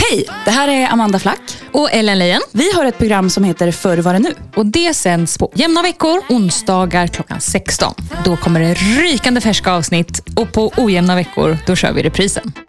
Hej, det här är Amanda Flack och Ellen Leyen. Vi har ett program som heter Förr var det nu. Och det sänds på jämna veckor, onsdagar klockan 16. Då kommer det rykande färska avsnitt och på ojämna veckor, då kör vi reprisen.